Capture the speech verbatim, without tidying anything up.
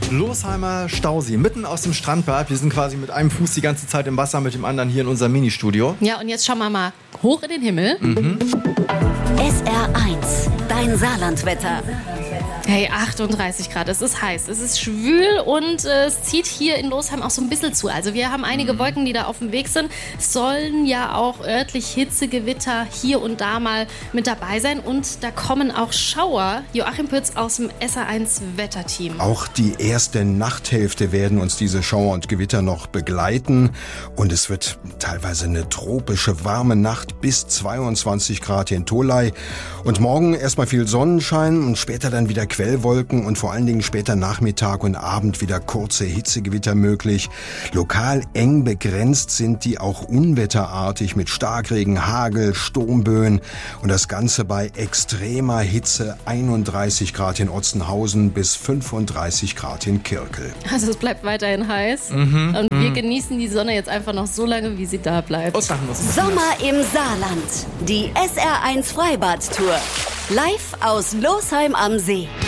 Losheimer Stausee, mitten aus dem Strandbad. Wir sind quasi mit einem Fuß die ganze Zeit im Wasser, mit dem anderen hier in unserem Ministudio. Ja, und jetzt schauen wir mal hoch in den Himmel. Mhm. S R eins, dein Saarlandwetter. Hey, achtunddreißig Grad, es ist heiß, es ist schwül und äh, es zieht hier in Losheim auch so ein bisschen zu. Also wir haben einige Wolken, die da auf dem Weg sind. Es sollen ja auch örtlich Hitzegewitter hier und da mal mit dabei sein. Und da kommen auch Schauer. Joachim Pütz aus dem S R eins Wetterteam. Auch die erste Nachthälfte werden uns diese Schauer und Gewitter noch begleiten. Und es wird teilweise eine tropische, warme Nacht bis zweiundzwanzig Grad in Tholey. Und morgen erstmal viel Sonnenschein und später dann wieder Quellwolken und vor allen Dingen später Nachmittag und Abend wieder kurze Hitzegewitter möglich. Lokal eng begrenzt sind die auch unwetterartig mit Starkregen, Hagel, Sturmböen und das Ganze bei extremer Hitze, einunddreißig Grad in Otzenhausen bis fünfunddreißig Grad in Kirkel. Also es bleibt weiterhin heiß mhm. und wir genießen die Sonne jetzt einfach noch so lange, wie sie da bleibt. Sommer im Saarland, die S R eins Freibad-Tour. Live aus Losheim am See.